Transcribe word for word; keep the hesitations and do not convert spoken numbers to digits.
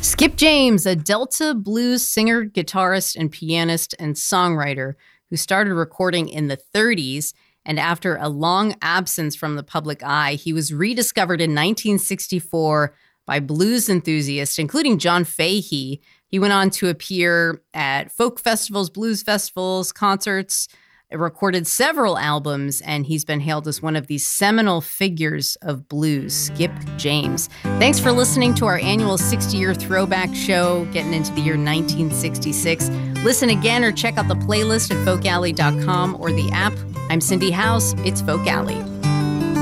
Skip James, a Delta blues singer, guitarist, and pianist and songwriter who started recording in the thirties. And after a long absence from the public eye, he was rediscovered in nineteen sixty-four by blues enthusiasts, including John Fahey. He went on to appear at folk festivals, blues festivals, concerts, recorded several albums, and he's been hailed as one of the seminal figures of blues, Skip James. Thanks for listening to our annual sixty-year throwback show, getting into the year nineteen sixty-six. Listen again or check out the playlist at folk alley dot com or the app. I'm Cindy House. It's Folk Alley.